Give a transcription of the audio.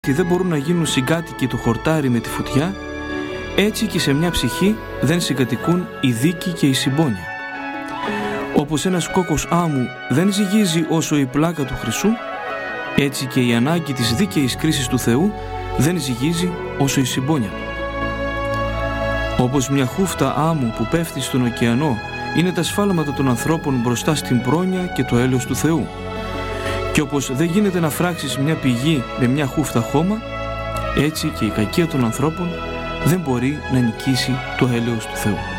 δεν μπορούν να γίνουν συγκάτοικοι το χορτάρι με τη φωτιά, έτσι και σε μια ψυχή δεν συγκατοικούν η δίκη και η συμπόνια. Όπως ένας κόκκος άμμου δεν ζυγίζει όσο η πλάκα του χρυσού, έτσι και η ανάγκη της δίκαιης κρίσης του Θεού δεν ζυγίζει όσο η συμπόνια του. Όπως μια χούφτα άμμου που πέφτει στον ωκεανό είναι τα σφάλματα των ανθρώπων μπροστά στην πρόνοια και το έλεος του Θεού, και όπως δεν γίνεται να φράξεις μια πηγή με μια χούφτα χώμα, έτσι και η κακία των ανθρώπων δεν μπορεί να νικήσει το έλεος του Θεού.